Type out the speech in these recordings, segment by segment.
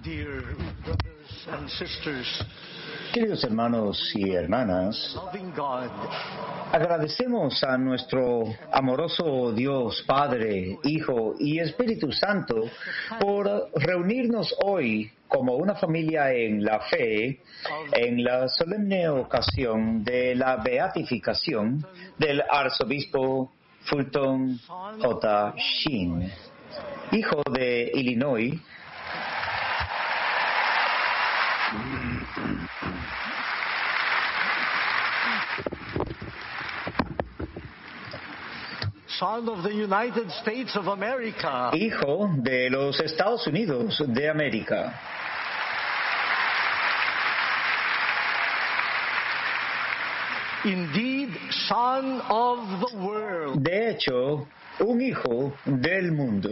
Dear brothers and sisters, Queridos hermanos y hermanas, loving God, agradecemos a nuestro amoroso Dios, Padre, Hijo y Espíritu Santo por reunirnos hoy como una familia en la fe en la solemne ocasión de la beatificación del arzobispo Fulton J. Sheen, hijo de Illinois, son of the United States of America, hijo de los Estados Unidos de América. indeed son of the world. De hecho, un hijo del mundo.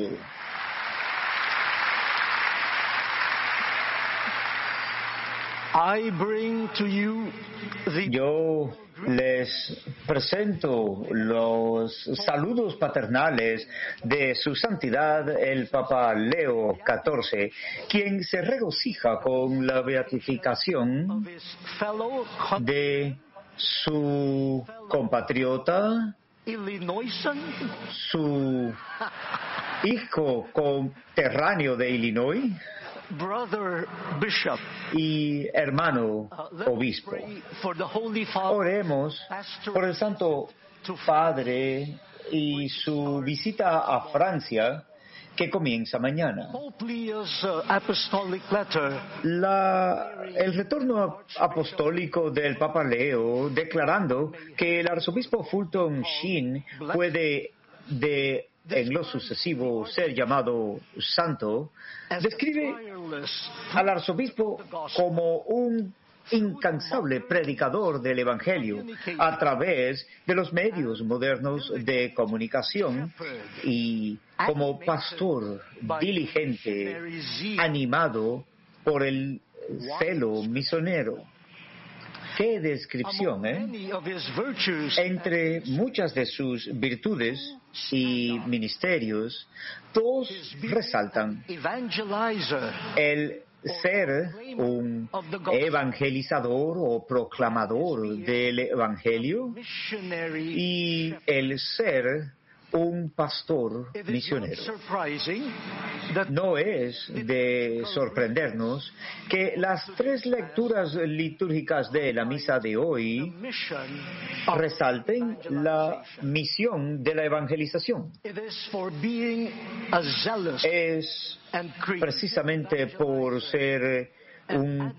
I bring to you the Yo les presento los saludos paternales de su santidad el Papa Leo XIV, quien se regocija con la beatificación of his fellow de su compatriota, Illinoisan, su hijo conterráneo de Illinois brother bishop. y hermano Let's obispo. pray for the Holy Father, Oremos por el Santo Padre y su visita a Francia que comienza mañana. Pope Leo's apostolic letter, El retorno apostólico del Papa Leo declarando que el arzobispo Fulton Sheen puede en lo sucesivo ser llamado santo, describe al arzobispo como un incansable predicador del Evangelio a través de los medios modernos de comunicación y como pastor diligente, animado por el celo misionero. ¡Qué descripción, many of his virtues, Entre muchas de sus virtudes y ministerios, dos resaltan evangelizer, el ser un evangelizador o proclamador del Evangelio missionary. y el ser un pastor It is not misionero. surprising that No es de sorprendernos que las tres lecturas litúrgicas de la misa de hoy mission resalten la misión de la evangelización. it is for being a zealous Es and creative precisamente por ser un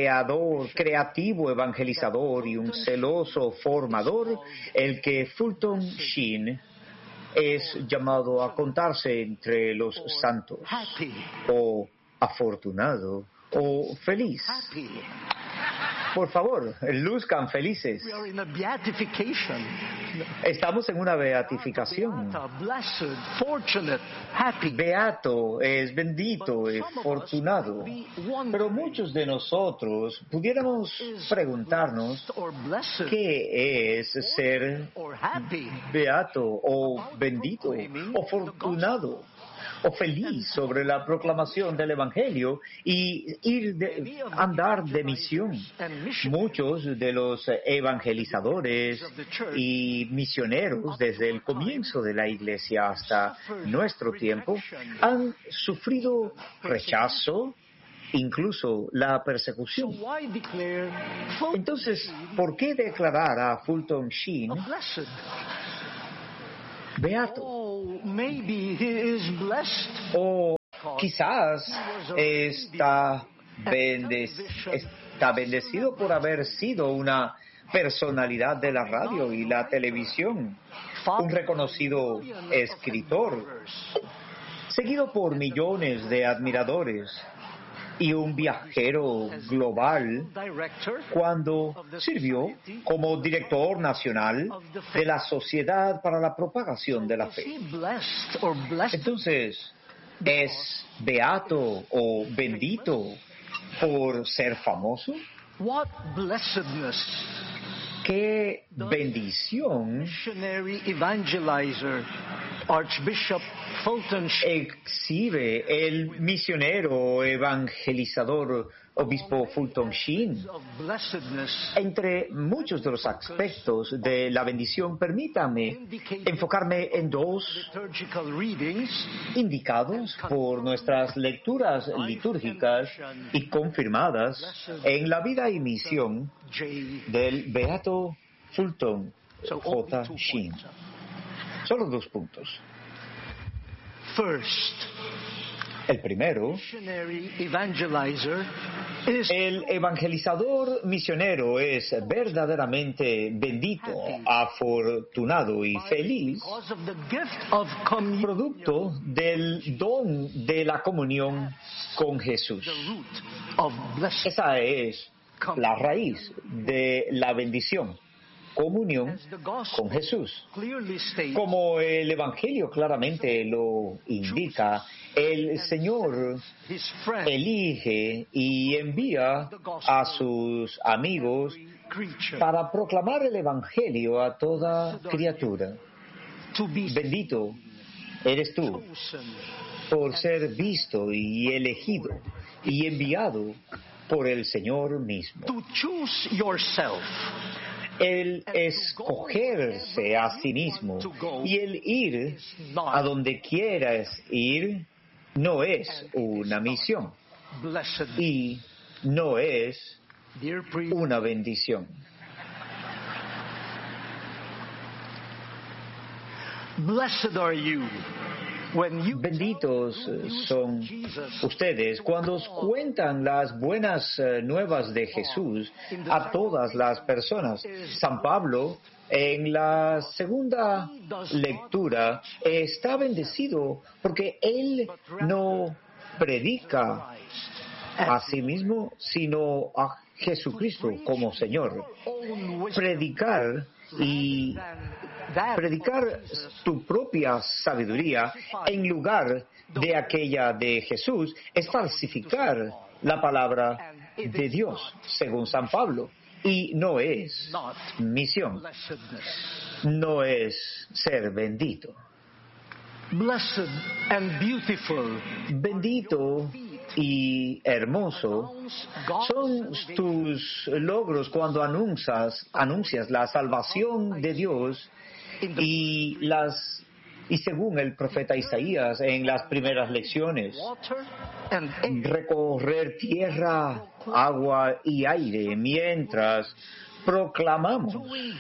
creativo evangelizador y un celoso formador el que Fulton Sheen es llamado a contarse entre los santos, happy, o afortunado, o feliz. happy. Por favor, luzcan felices. We are in a beatification. Estamos en una beatificación. Beata, blessed, fortunate, happy. Beato es bendito, es fortunado. Pero muchos de nosotros pudiéramos preguntarnos Or blessed qué es ser or happy. beato o bendito o fortunado o feliz sobre la proclamación del Evangelio y andar de misión. Muchos de los evangelizadores y misioneros desde el comienzo de la Iglesia hasta nuestro tiempo han sufrido rechazo, incluso la persecución. Why declare Entonces, ¿por qué declarar a Fulton Sheen blessed? beato? Oh, maybe he is blessed. O quizás está bendecido por haber sido una personalidad de la radio y la televisión, un reconocido escritor, seguido por millones de admiradores y un viajero global Director cuando sirvió como director nacional de la Sociedad para la Propagación de la is Fe. he blessed or blessed? Entonces, ¿es beato o bendito por ser famoso? What blessedness! ¡Qué bendición Missionary evangelizer Archbishop Fulton Sheen exhibe el misionero evangelizador obispo Fulton Sheen. of blessedness Entre muchos de los aspectos de la bendición, permítame enfocarme en dos liturgical readings indicados por nuestras lecturas litúrgicas y confirmadas en la vida y misión J. del beato Fulton So J. only 2 Sheen. points. Solo 2 puntos. First, El primero, missionary evangelizer is el evangelizador misionero es verdaderamente bendito, afortunado y feliz, because of the gift of communion, producto del don de la comunión con Jesús. the root of blessing. Esa es la raíz de la bendición, comunión As the gospel con Jesús. clearly states, Como el Evangelio claramente lo indica, el Señor his friend, elige y envía a sus amigos every creature, para proclamar el Evangelio a toda criatura. to be Bendito eres tú chosen, por ser visto y elegido y enviado por el Señor mismo. to choose yourself. El escogerse a sí mismo y el ir a donde quieras ir no es una misión Blessed, y no es dear priest, una bendición. blessed are you when you Benditos son Jesus ustedes cuando os cuentan las buenas nuevas de Jesús a todas las personas. San Pablo, en la segunda lectura, está bendecido porque él no predica a sí mismo, sino a Jesucristo como Señor. own wisdom Predicar y that predicar tu propia sabiduría en lugar de aquella de Jesús es falsificar la palabra de Dios, según San Pablo, y no es not misión, blessedness. no es ser bendito. Blessed and beautiful Bendito y hermoso son tus logros cuando anuncias la salvación de Dios y según el profeta Isaías en las primeras lecciones, water and air. recorrer tierra, agua y aire mientras proclamamos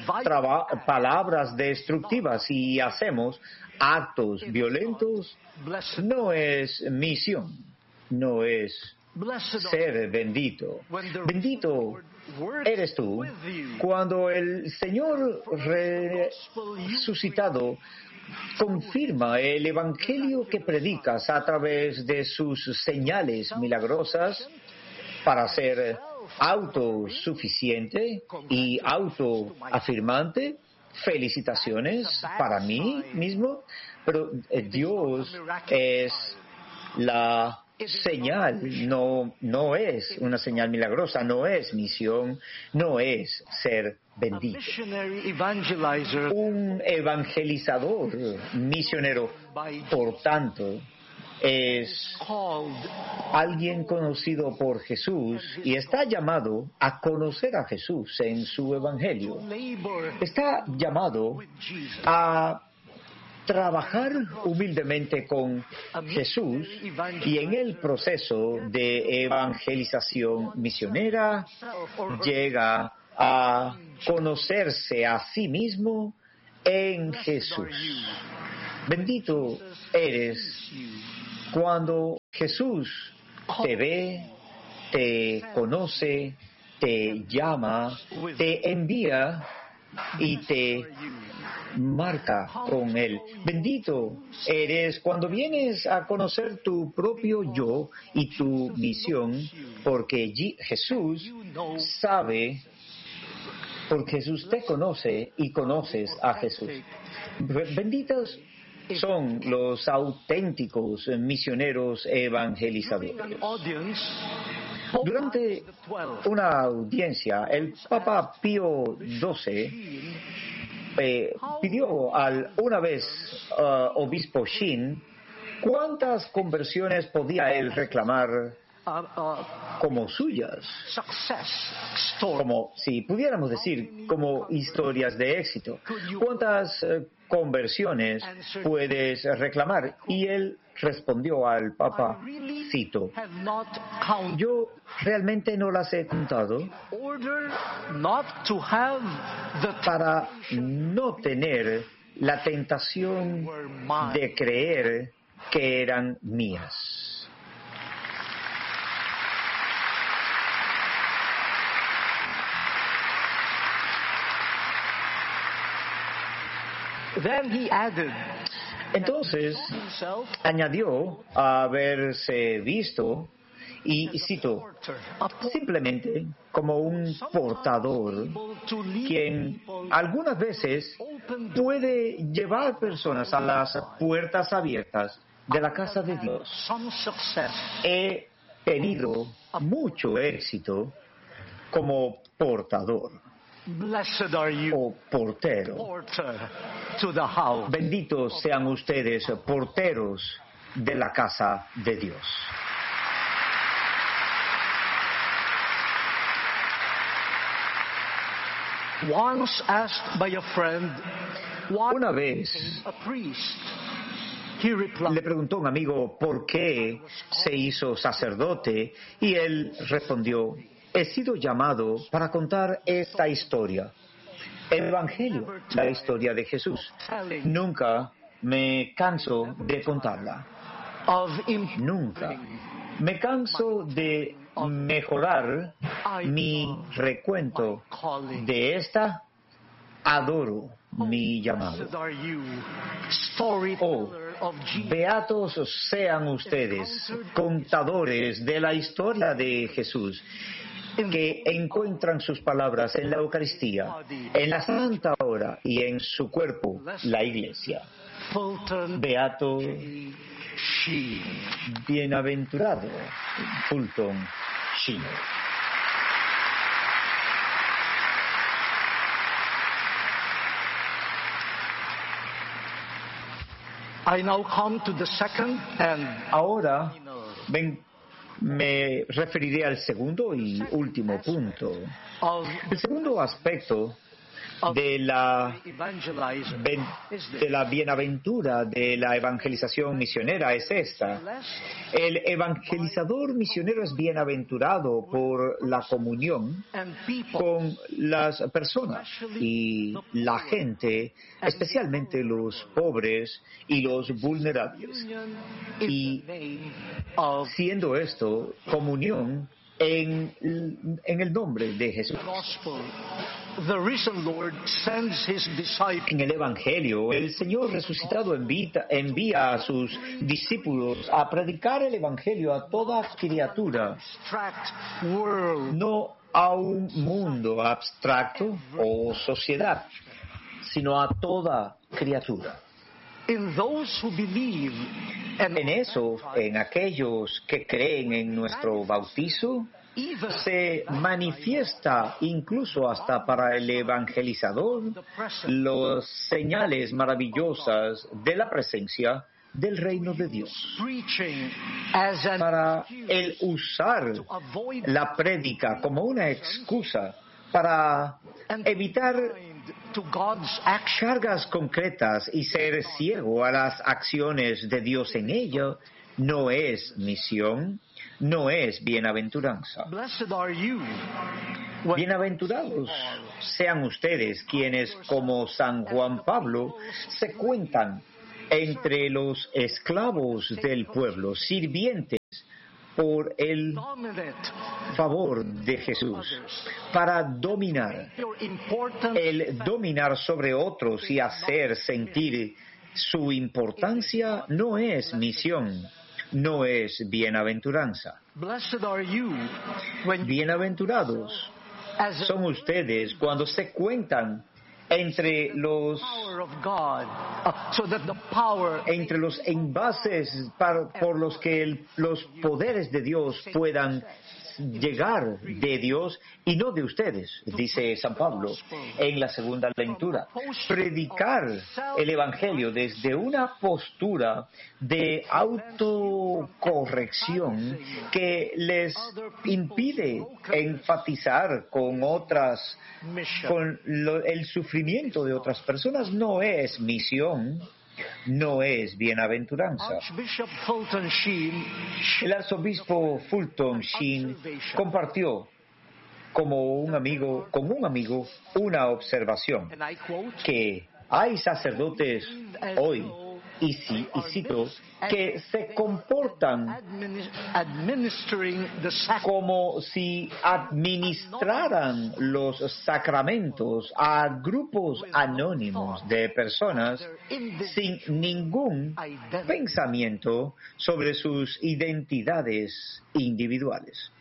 palabras destructivas y hacemos actos violentos. Blessed, No es misión, no es blessed are ser bendito. when the Bendito word eres tú with you. cuando el Señor resucitado confirma el evangelio que predicas a través de sus señales milagrosas para ser autosuficiente y autoafirmante. Felicitaciones para mí mismo, pero Dios es la señal, no es una señal milagrosa, no es misión, no es ser A bendito. missionary evangelizer Un evangelizador misionero, por tanto, es called alguien conocido por Jesús y está llamado a conocer a Jesús en su evangelio. labor Está llamado with Jesus. a trabajar humildemente con Jesús y en el proceso de evangelización misionera llega a conocerse a sí mismo en Jesús. Bendito eres cuando Jesús te ve, te conoce, te llama, te envía y te marca con Él. Bendito eres cuando vienes a conocer tu propio yo y tu misión, porque Jesús sabe, porque Jesús te conoce y conoces a Jesús. Benditos son los auténticos misioneros evangelizadores. Durante una audiencia, el Papa Pío XII pidió una vez obispo Shin cuántas conversiones podía él reclamar como suyas, como si pudiéramos decir como historias de éxito. ¿Cuántas conversiones puedes reclamar? Y él respondió al Papa, cito, yo realmente no las he contado para no tener la tentación de creer que eran mías. Then he added, entonces añadió haberse visto, y cito, simplemente como un portador quien algunas veces puede llevar personas a las puertas abiertas de la casa de Dios. He tenido mucho éxito como portador. Blessed are you, o portero. porter to the house. Benditos sean ustedes, porteros de la casa de Dios. Once asked by a friend, why Una vez a priest? He replied, le preguntó un amigo por qué se hizo sacerdote y él respondió, he sido llamado para contar esta historia, el Evangelio, la historia de Jesús. Nunca me canso de contarla. of Nunca me canso de mejorar mi recuento de esta. Adoro mi llamado. Blessed are you, Oh, storyteller of Jesus. beatos sean ustedes, contadores de la historia de Jesús, que encuentran sus palabras en la Eucaristía, en la Santa Hora y en su cuerpo, la Iglesia. Fulton Beato, Sheen. bienaventurado, Fulton Sheen. I now come to the second and Ahora me referiré al segundo y último punto. of El segundo aspecto de la bienaventura de la evangelización misionera es esta. El evangelizador misionero es bienaventurado por la comunión and people con las personas y la gente, especialmente los pobres y los vulnerables. in Y the name of siendo esto comunión en el nombre de Jesús. gospel. The risen Lord sends his disciples En el Evangelio, el Señor resucitado envía a sus discípulos a predicar el Evangelio a toda criatura, abstract world no a un mundo abstracto o sociedad, sino a toda criatura. in those who believe and En eso, en aquellos que creen en nuestro bautizo, even se manifiesta incluso hasta para el evangelizador las señales maravillosas de la presencia del reino de Dios. preaching as an Para el usar to avoid la prédica como una excusa para evitar to God's action. cargas concretas y ser ciego a las acciones de Dios en ello, no es misión, no es bienaventuranza. Blessed are you when Bienaventurados sean ustedes quienes, como San Juan Pablo, se cuentan entre los esclavos del pueblo, sirvientes por el dominate favor de Jesús, para dominar, your important el dominar sobre otros y hacer sentir su importancia no es misión, no es bienaventuranza. blessed are you when Bienaventurados as son ustedes cuando se cuentan entre los envases por los que los poderes de Dios puedan llegar de Dios y no de ustedes, dice San Pablo en la segunda lectura. Predicar el Evangelio desde una postura de autocorrección que les impide enfatizar con el sufrimiento de otras personas no es misión. No es bienaventuranza. El arzobispo Fulton Sheen compartió con un amigo una observación, que hay sacerdotes hoy, y cito, que se comportan como si administraran los sacramentos a grupos anónimos de personas sin ningún pensamiento sobre sus identidades individuales.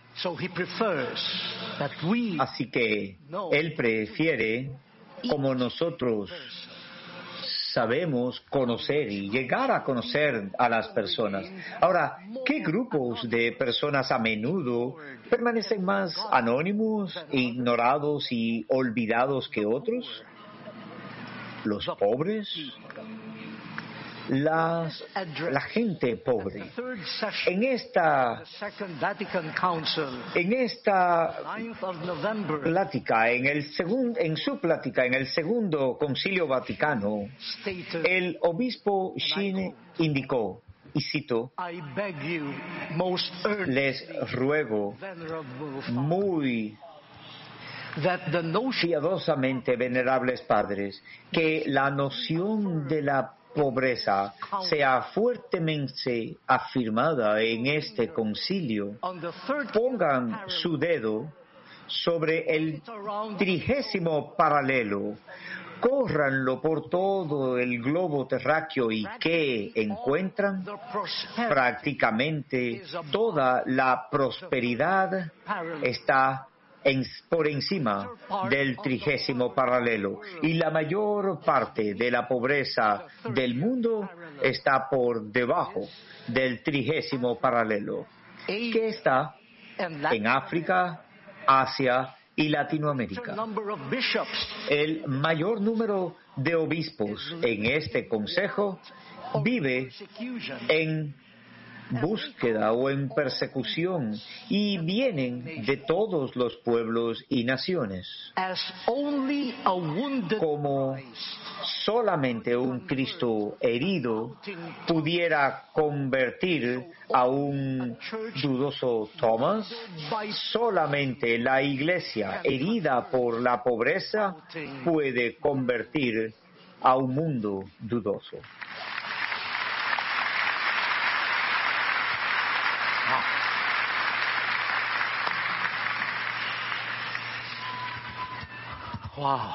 Así que él prefiere, como nosotros sabemos, conocer y llegar a conocer a las personas. Ahora, ¿qué grupos de personas a menudo permanecen más anónimos, ignorados y olvidados que otros? Los pobres, la gente pobre. En esta plática, en su plática en el segundo Concilio Vaticano, el obispo Sheen indicó, y cito, les ruego muy piadosamente, venerables padres, que la noción de la pobreza sea fuertemente afirmada en este concilio. Pongan su dedo sobre el 30º paralelo, córranlo por todo el globo terráqueo y ¿qué encuentran? Prácticamente toda la prosperidad está por encima del 30º paralelo, y la mayor parte de la pobreza del mundo está por debajo del 30º paralelo, que está en África, Asia y Latinoamérica. El mayor número de obispos en este consejo vive en búsqueda o en persecución y vienen de todos los pueblos y naciones. Como solamente un Cristo herido pudiera convertir a un dudoso Thomas, solamente la Iglesia herida por la pobreza puede convertir a un mundo dudoso. Wow.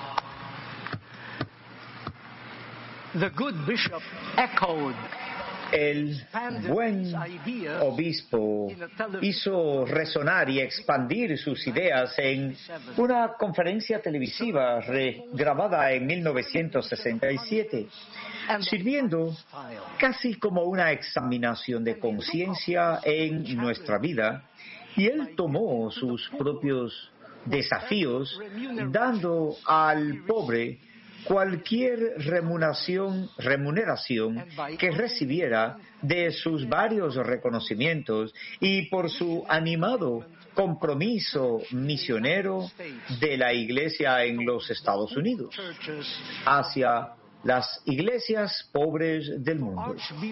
The good bishop echoed el buen obispo hizo resonar y expandir sus ideas en una conferencia televisiva grabada en 1967, sirviendo casi como una examinación de conciencia en nuestra vida, y él tomó sus propios desafíos, dando al pobre cualquier remuneración que recibiera de sus varios reconocimientos y por su animado compromiso misionero de la Iglesia en los Estados Unidos hacia las iglesias pobres del mundo.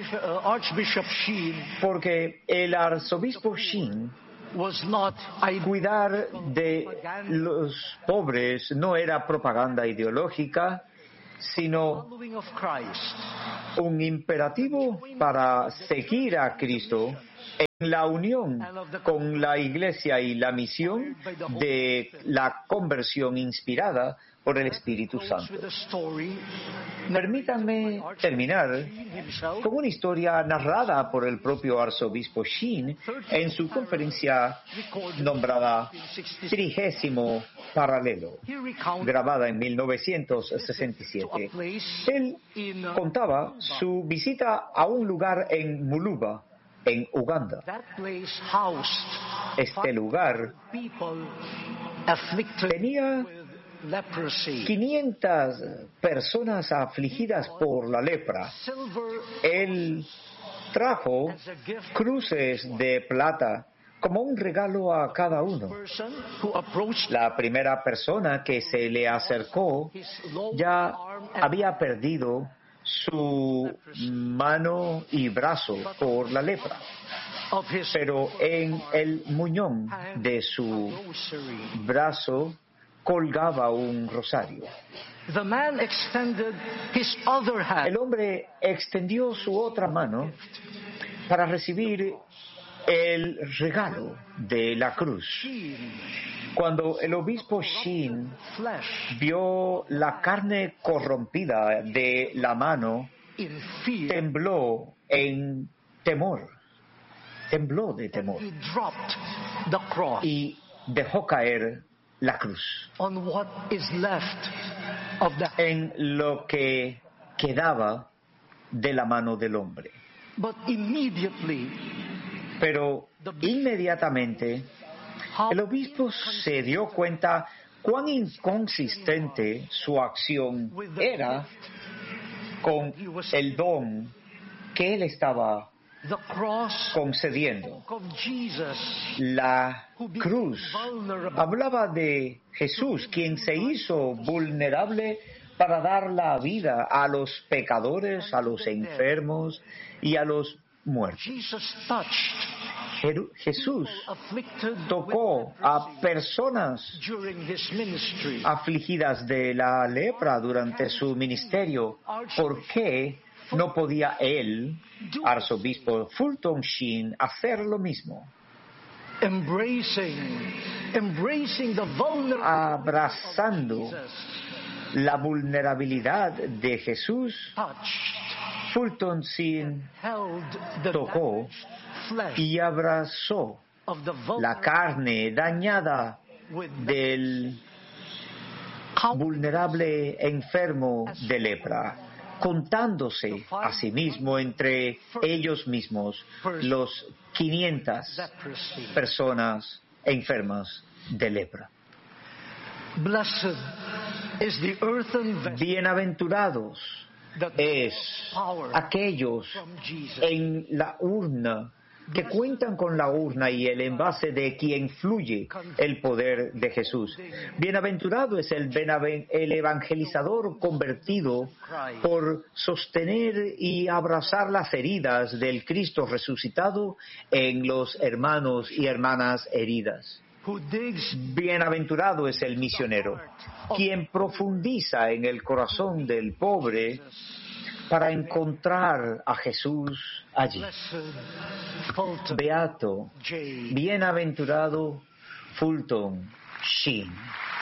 Porque el arzobispo Sheen, cuidar de los pobres no era propaganda ideológica, sino un imperativo para seguir a Cristo en la unión con la Iglesia y la misión de la conversión inspirada por el Espíritu Santo. Permítanme terminar con una historia narrada por el propio arzobispo Sheen en su conferencia nombrada 30º Paralelo, grabada en 1967. Él contaba su visita a un lugar en Muluba, en Uganda. Este lugar tenía 500 personas afligidas por la lepra. Él trajo cruces de plata como un regalo a cada uno. La primera persona que se le acercó ya había perdido su mano y brazo por la lepra, pero en el muñón de su brazo colgaba un rosario. El hombre extendió su otra mano para recibir el regalo de la cruz. Cuando el obispo Sheen vio la carne corrompida de la mano, tembló en temor. Tembló de temor y dejó caer la cruz en lo que quedaba de la mano del hombre. Pero inmediatamente el obispo se dio cuenta cuán inconsistente su acción era con el don que él estaba concediendo. La cruz hablaba de Jesús, quien se hizo vulnerable para dar la vida a los pecadores, a los enfermos y a los muertos. Jesús tocó a personas afligidas de la lepra durante su ministerio. ¿Por qué no podía él, arzobispo Fulton Sheen, hacer lo mismo? Abrazando la vulnerabilidad de Jesús, Fulton Sheen tocó y abrazó la carne dañada del vulnerable enfermo de lepra, contándose a sí mismo entre ellos mismos los 500 personas enfermas de lepra. Bienaventurados es aquellos en la urna que cuentan con la urna y el envase de quien fluye el poder de Jesús. Bienaventurado es el evangelizador convertido por sostener y abrazar las heridas del Cristo resucitado en los hermanos y hermanas heridas. Bienaventurado es el misionero, quien profundiza en el corazón del pobre para encontrar a Jesús allí. Beato, bienaventurado Fulton Sheen.